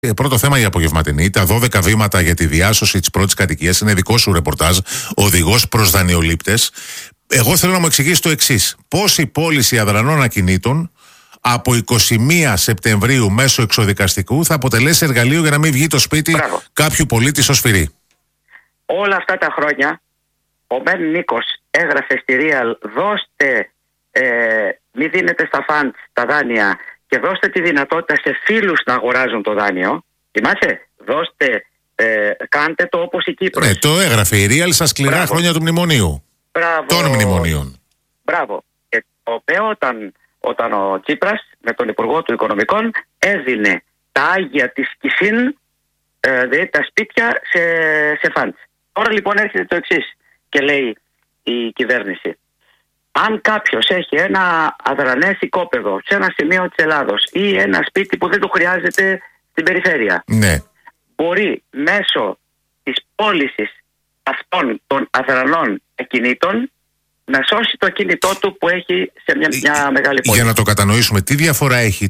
Πρώτο θέμα η απογευματινή. Τα 12 βήματα για τη διάσωση της πρώτης κατοικίας. Είναι δικό σου ρεπορτάζ. Οδηγός προς δανειολήπτες. Εγώ θέλω να μου εξηγήσει το εξής. Πώς η πώληση αδρανών ακινήτων από 21 Σεπτεμβρίου μέσω εξοδικαστικού θα αποτελέσει εργαλείο για να μην βγει το σπίτι κάποιου πολίτη ως φυρί. Όλα αυτά τα χρόνια ο Μεν Νίκος έγραφε στη Real, δώστε, μη δίνετε στα φαντ τα δάνεια και δώστε τη δυνατότητα σε φίλους να αγοράζουν το δάνειο. Θυμάσαι, δώστε, κάντε το όπως η Κύπρος. Ναι, το έγραφε η Real στα σκληρά χρόνια του μνημονίου. Των μνημονίων. Μπράβο. Και το οποίο όταν ο Τσίπρας με τον Υπουργό του Οικονομικών έδινε τα Άγια της Κισίν, δηλαδή τα σπίτια σε φαντ. Τώρα λοιπόν έρχεται το εξής και λέει η κυβέρνηση. Αν κάποιος έχει ένα αδρανές οικόπεδο σε ένα σημείο της Ελλάδος ή ένα σπίτι που δεν του χρειάζεται στην περιφέρεια, ναι, μπορεί μέσω της πώλησης αυτών των αδρανών ακινήτων να σώσει το ακίνητό του που έχει σε μια μεγάλη πόλη. Για να το κατανοήσουμε, τι διαφορά έχει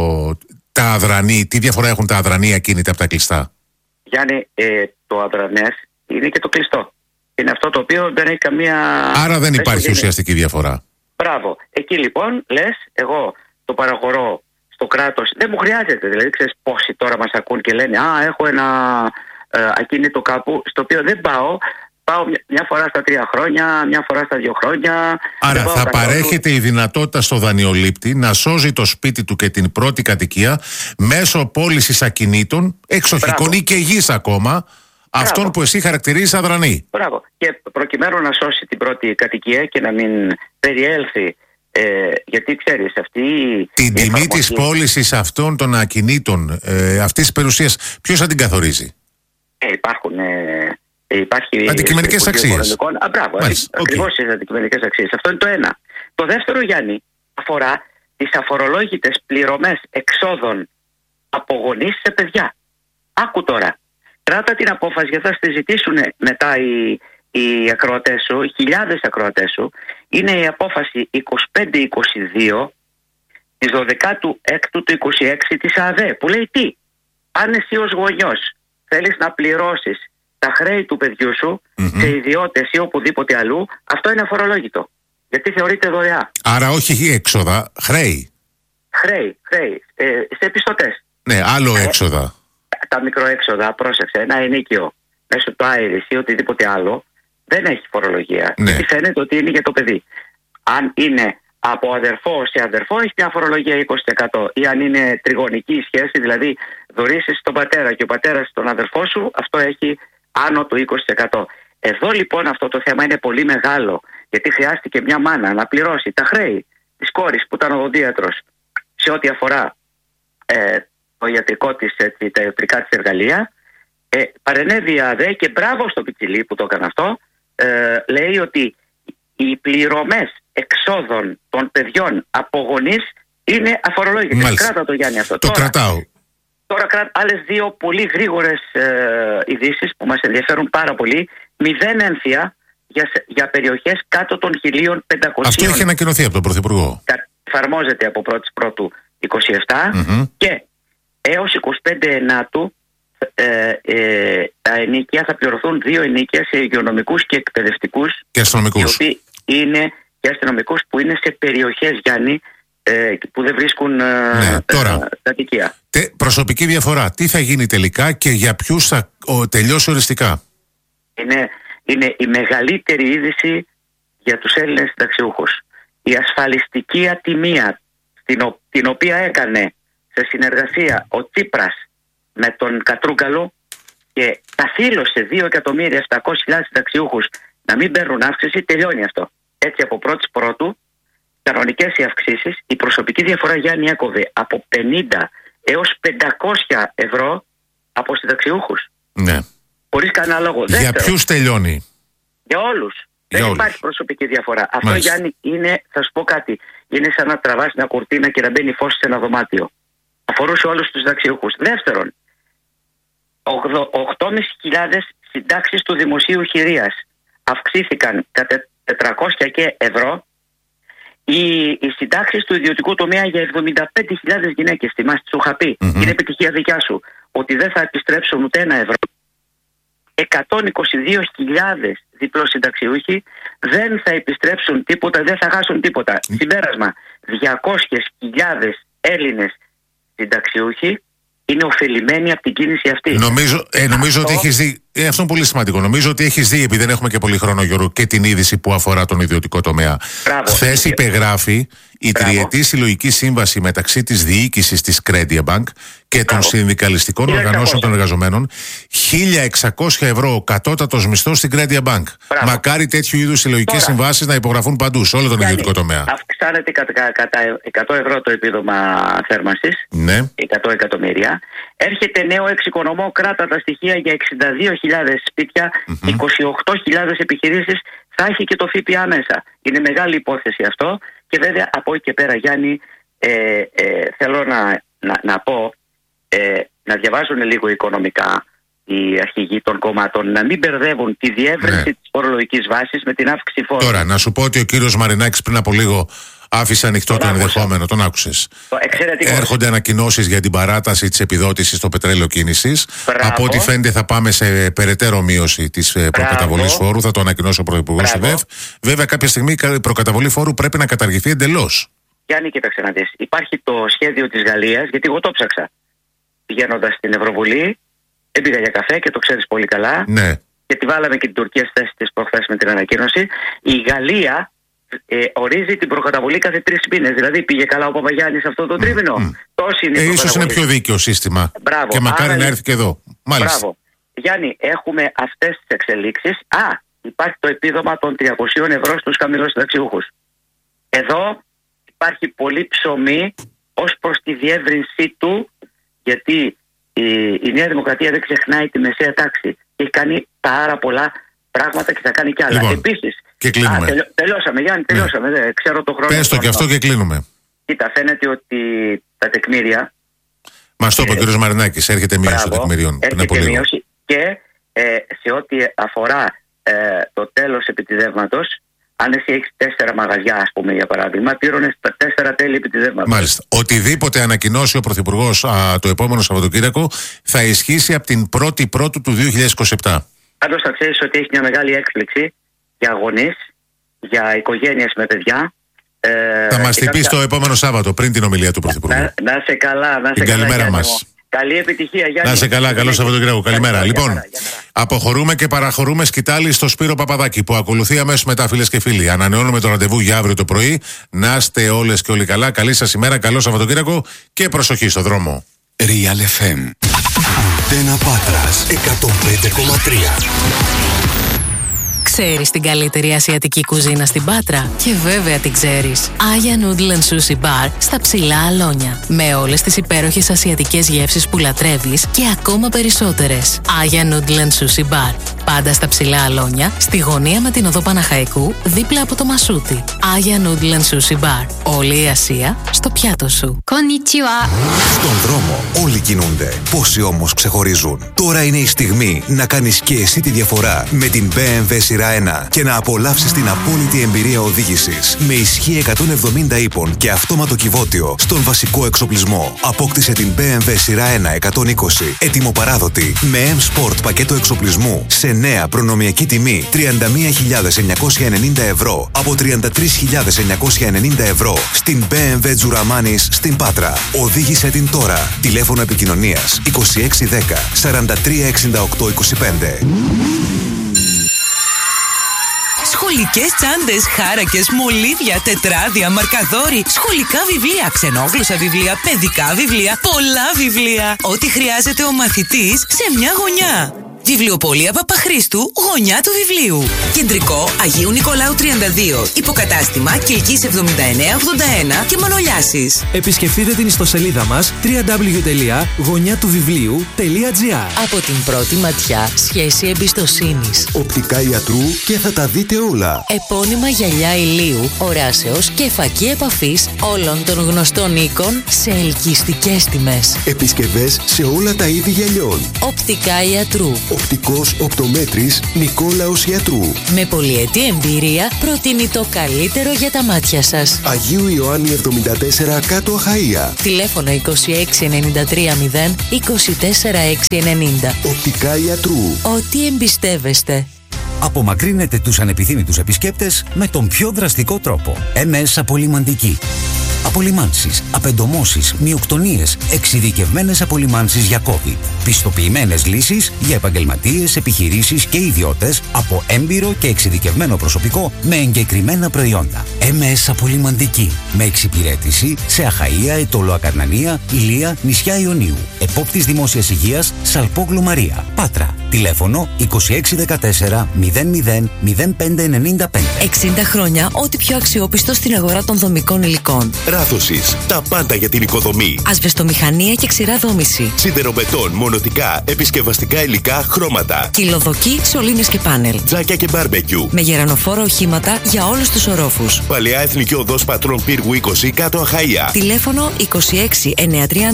τα αδρανή, τι διαφορά έχουν τα αδρανή ακίνητα από τα κλειστά? Γιάννη, το αδρανές είναι και το κλειστό. Είναι αυτό το οποίο δεν έχει καμία... Άρα δεν υπάρχει ουσιαστική διαφορά. Μπράβο. Εκεί λοιπόν λες, εγώ το παραχωρώ στο κράτος. Δεν μου χρειάζεται. Δηλαδή, ξέρεις πόσοι τώρα μας ακούν και λένε έχω ένα ακίνητο κάπου, στο οποίο δεν πάω. Πάω μια φορά στα 3 χρόνια, μια φορά στα 2 χρόνια. Άρα θα παρέχεται η δυνατότητα στο δανειολήπτη να σώζει το σπίτι του και την πρώτη κατοικία μέσω πώλησης ακινήτων, εξοχικών ή και γης ακόμα, αυτόν που εσύ χαρακτηρίζεις αδρανή. Μπράβο. Και προκειμένου να σώσει την πρώτη κατοικία και να μην περιέλθει, γιατί ξέρεις αυτή... Την τιμή της πώλησης αυτών των ακινήτων, αυτής της περιουσίας, ποιος θα την καθορίζει? Υπάρχει αντικειμενικές αξίες. Μπράβο, ακριβώς οι αντικειμενικές αξίες. Αυτό είναι το ένα. Το δεύτερο, Γιάννη, αφορά τις αφορολόγητες πληρωμές εξόδων από γονείς σε παιδιά. Άκου τώρα. Κράτα την απόφαση, γιατί θα στη ζητήσουν μετά οι ακροατές σου, οι χιλιάδες ακροατές σου. Είναι η απόφαση 2522 της 12ου του 26 της ΑΔΕ, που λέει τι? Αν εσύ ως γονιός θέλεις να πληρώσεις τα χρέη του παιδιού σου σε ιδιώτες ή οπουδήποτε αλλού, αυτό είναι αφορολόγητο. Γιατί θεωρείται δωρεά. Άρα όχι έξοδα, χρέη. Χρέη, σε επιστωτές. Ναι, άλλο έξοδα. Τα μικροέξοδα, πρόσεξε, ένα ενοίκιο μέσω του Άιρις ή οτιδήποτε άλλο, δεν έχει φορολογία. Ναι. Γιατί φαίνεται ότι είναι για το παιδί. Αν είναι από αδερφό σε αδερφό, έχει μια φορολογία 20%. Ή αν είναι τριγωνική η σχέση, δηλαδή δωρήσεις στον πατέρα και ο πατέρας στον αδερφό σου, αυτό έχει άνω του 20%. Εδώ λοιπόν αυτό το θέμα είναι πολύ μεγάλο, γιατί χρειάστηκε μια μάνα να πληρώσει τα χρέη της κόρης που ήταν οδοντίατρος σε ό,τι αφορά το ιατρικό της, τα ιατρικά της εργαλεία. Παρενέβη η ΑΔΕ και μπράβο στο πιτσιλί που το έκανε αυτό. Λέει ότι οι πληρωμές εξόδων των παιδιών από γονείς είναι αφορολόγητες. Κράτα το, Γιάννη, αυτό. Το κρατάω. Τώρα άλλες δύο πολύ γρήγορες ειδήσεις που μας ενδιαφέρουν πάρα πολύ. 0 έμφυα για περιοχές κάτω των 1.500. Αυτό έχει ανακοινωθεί από τον Πρωθυπουργό. Εφαρμόζεται από 1η Πρώτου 27 και έως 25 Ενάτου τα ενίκια θα πληρωθούν 2 ενίκια σε υγειονομικούς και εκπαιδευτικούς και αστυνομικούς. Οι οποίοι είναι και αστυνομικούς που είναι σε περιοχές, Γιάννη, που δεν βρίσκουν κατοικία. Προσωπική διαφορά. Τι θα γίνει τελικά και για ποιους θα τελειώσει οριστικά? Είναι η μεγαλύτερη είδηση για τους Έλληνες συνταξιούχους. Η ασφαλιστική ατιμία την οποία έκανε σε συνεργασία ο Τσίπρας με τον Κατρούγκαλο και καθήλωσε 2.700.000 συνταξιούχους να μην παίρνουν αύξηση, τελειώνει αυτό. Έτσι από 1η Πρώτου, κανονικές οι αυξήσεις, η προσωπική διαφορά, Γιάννη, έκοβε από 50 έως 500 ευρώ από συνταξιούχους. Ναι. Χωρίς κανένα λόγο. Για ποιους τελειώνει? Για όλους. Δεν υπάρχει προσωπική διαφορά. Αυτό, Γιάννη, είναι, θα σου πω κάτι, είναι σαν να τραβάς μια κουρτίνα και να μπαίνει φως σε ένα δωμάτιο. Αφορούσε όλους τους συνταξιούχους. Δεύτερον, 8.500 συντάξεις του δημοσίου χειρίας αυξήθηκαν κατά 400 και ευρώ. Οι συντάξεις του ιδιωτικού τομέα για 75.000 γυναίκες, θυμάστε, σου είχα πει, είναι επιτυχία δικιά σου. ότι δεν θα επιστρέψουν ούτε ένα ευρώ. 122.000 διπλοσυνταξιούχοι δεν θα επιστρέψουν τίποτα, δεν θα χάσουν τίποτα. Συμπέρασμα, 200.000 Έλληνες συνταξιούχοι είναι ωφελημένοι από την κίνηση αυτή. Νομίζω ότι έχεις δει. Αυτό είναι πολύ σημαντικό. Νομίζω ότι έχεις δει, επειδή δεν έχουμε και πολύ χρόνο, Γιώργο, και την είδηση που αφορά τον ιδιωτικό τομέα. Χθες υπεγράφει η τριετή συλλογική σύμβαση μεταξύ της διοίκησης της Credit Bank και των συνδικαλιστικών οργανώσεων των εργαζομένων. 1.600 ευρώ ο κατώτατος μισθός στην Credit Bank. Μακάρι τέτοιου είδους συλλογικές συμβάσεις να υπογραφούν παντού, σε όλο τον ιδιωτικό τομέα. Αυξάνεται κατά 100 ευρώ το επίδομα θέρμανσης. Ναι. 100 εκατομμύρια. Έρχεται νέο εξοικονομώ, κράτα τα στοιχεία για 62.000 σπίτια, 28.000 επιχειρήσεις, θα έχει και το ΦΠΑ μέσα. Είναι μεγάλη υπόθεση αυτό και βέβαια από εκεί και πέρα, Γιάννη, θέλω να πω, να διαβάζουν λίγο οικονομικά οι αρχηγοί των κομμάτων, να μην μπερδεύουν τη διεύρυνση της φορολογικής βάσης με την αύξηση φόρων. Τώρα, να σου πω ότι ο κύριος Μαρινάκης πριν από λίγο άφησε ανοιχτό το ενδεχόμενο, τον άκουσες. Έρχονται ανακοινώσεις για την παράταση της επιδότησης στο πετρέλαιο κίνησης. Από ό,τι φαίνεται θα πάμε σε περαιτέρω μείωση της προκαταβολής φόρου, θα το ανακοινώσει ο Πρωθυπουργός ΕΒΕΦ. Βέβαια, κάποια στιγμή η προκαταβολή φόρου πρέπει να καταργηθεί εντελώς. Γιάννη, κοίταξε να δεις. Υπάρχει το σχέδιο της Γαλλίας, γιατί εγώ το ψάξα. Πηγαίνοντας στην Ευρωβουλή, έμπηγα για καφέ και το ξέρεις πολύ καλά. Ναι. Γιατί βάλαμε και την Τουρκία στη θέση της προχθές με την ανακοίνωση. Η Γαλλία ορίζει την προκαταβολή κάθε 3 μήνες. Δηλαδή πήγε καλά ο Παπαγιάννης αυτό το τρίμηνο. Ίσως είναι πιο δίκαιο σύστημα. Μπράβο. Και μακάρι να έρθει και εδώ. Μάλιστα. Μπράβο. Γιάννη, έχουμε αυτές τις εξελίξεις. Υπάρχει το επίδομα των 300 ευρώ στους χαμηλοσυνταξιούχους. Εδώ υπάρχει πολύ ψωμί ως προς τη διεύρυνσή του, γιατί η Νέα Δημοκρατία δεν ξεχνάει τη μεσαία τάξη. Έχει κάνει πάρα πολλά πράγματα και θα κάνει κι άλλα. Λοιπόν, επίσης. Και κλείνουμε. Τελειώσαμε, Γιάννη, τελειώσαμε. Ναι. Δεν ξέρω το χρόνο. Πες το και αυτό και κλείνουμε. Κοίτα, φαίνεται ότι τα τεκμήρια. Μας το είπε ο κ. Μαρινάκης, έρχεται μείωση των τεκμηρίων. Έρχεται μείωση και σε ό,τι αφορά το τέλος επιτιδεύματος, αν εσύ έχεις 4 μαγαζιά, ας πούμε, για παράδειγμα, πλήρωνες τα 4 τέλη επιτιδεύματος. Μάλιστα. Οτιδήποτε ανακοινώσει ο Πρωθυπουργός το επόμενο Σαββατοκύριακο θα ισχύσει από την 1η Πρώτου του 2027. Πάντως θα ξέρεις ότι έχει μια μεγάλη έκπληξη για γονείς, για οικογένειες με παιδιά. Θα μας την πεις το επόμενο Σάββατο, πριν την ομιλία του Πρωθυπουργού. Να σε καλά, την καλημέρα μας. Καλή επιτυχία, Γιάννη. Να σε καλά, καλό Σαββατοκύριακο. Καλημέρα. Λοιπόν, για χαρά. αποχωρούμε και παραχωρούμε σκητάλη στο Σπύρο Παπαδάκη, που ακολουθεί αμέσως μετά, φίλες και φίλοι. Ανανεώνουμε το ραντεβού για αύριο το πρωί. Να είστε όλες και όλοι καλά. Καλή σας ημέρα, καλό Σαββατοκύριακο και προσοχή στο δρόμο. Real FM. Αντένα Πάτρας 105,3. Ξέρεις την καλύτερη ασιατική κουζίνα στην Πάτρα? Και βέβαια την ξέρεις. Άγια Noodle and Sushi Bar στα Ψηλά Αλόνια. Με όλες τις υπέροχες ασιατικές γεύσεις που λατρεύεις και ακόμα περισσότερες. Άγια Noodle and Sushi Bar. Πάντα στα Ψηλά Αλόνια, στη γωνία με την οδό Παναχαϊκού, δίπλα από το Μασούτι. Άγια Noodle and Sushi Bar. Όλη η Ασία στο πιάτο σου. Konnichiwa. Στον δρόμο όλοι κινούνται. Πόσοι όμως ξεχωρίζουν. Τώρα είναι η στιγμή να κάνεις και εσύ τη διαφορά με την BMW Σειρά 1 και να απολαύσεις την απόλυτη εμπειρία οδήγησης με ισχύ 170 ύπων και αυτόματο κυβότιο στον βασικό εξοπλισμό. Απόκτησε την BMW Σειρά 1 120 έτοιμο-παράδοτη με M-Sport πακέτο εξοπλισμού σε νέα προνομιακή τιμή 31.990 ευρώ από 33.990 ευρώ στην BMW Τζουραμάνης στην Πάτρα. Οδήγησε την τώρα. Τηλέφωνο επικοινωνίας 2610 436825. Σχολικές τσάντες, χάρακες, μολύβια, τετράδια, μαρκαδόροι, σχολικά βιβλία, ξενόγλωσσα βιβλία, παιδικά βιβλία, πολλά βιβλία. Ό,τι χρειάζεται ο μαθητής σε μια γωνιά. Βιβλιοπωλεία Παπαχρήστου, γωνιά του βιβλίου. Κεντρικό Αγίου Νικολάου 32. Υποκατάστημα Κιλκής 7981 και Μανολιάσης. Επισκεφτείτε την ιστοσελίδα μας www.γωνιάτουβιβλίου.gr. Από την πρώτη ματιά, σχέση εμπιστοσύνης. Οπτικά ιατρού και θα τα δείτε όλα. Επώνυμα γυαλιά ηλίου, οράσεως και φακή επαφής όλων των γνωστών οίκων σε ελκυστικές τιμές. Επισκευές σε όλα τα είδη γυαλιών. Οπτικά ιατρού. Οπτικός οπτομέτρης Νικόλαος Ιατρού. Με πολυετή εμπειρία προτείνει το καλύτερο για τα μάτια σας. Αγίου Ιωάννη 74 κάτω Αχαΐα. Τηλέφωνο 26930 24690. Οπτικά Ιατρού. Ό,τι εμπιστεύεστε. Απομακρύνετε τους ανεπιθύμητους επισκέπτες με τον πιο δραστικό τρόπο. MS Απολυμαντική. Απολυμάνσεις, απεντομώσεις, μυοκτονίες, εξειδικευμένες απολυμάνσεις για COVID. Πιστοποιημένες λύσεις για επαγγελματίες, επιχειρήσεις και ιδιώτες από έμπειρο και εξειδικευμένο προσωπικό με εγκεκριμένα προϊόντα. MS Απολυμαντική. Με εξυπηρέτηση σε Αχαΐα, Αιτώλο Ακαρνανία, Ηλία, νησιά Ιωνίου. Επόπτης Δημόσιας Υγείας, Σαλπόγλου Μαρία. Πάτρα. Τηλέφωνο 2614 00 0595. 60 χρόνια, ό,τι πιο αξιόπιστο στην αγορά των δομικών υλικών. Ράθωσης. Τα πάντα για την οικοδομή. Ασβεστομηχανία και ξηρά δόμηση. Σιδεροβετών, μονοτικά, επισκευαστικά υλικά, χρώματα. Κυλοδοκή, σωλήνες και πάνελ. Τζάκια και μπάρμπεκιου. Με γερανοφόρα οχήματα για όλους τους ορόφους. Παλαιά Εθνική Οδός Πατρών Πύργου 20 κάτω Αχαΐα. Τηλέφωνο 26 930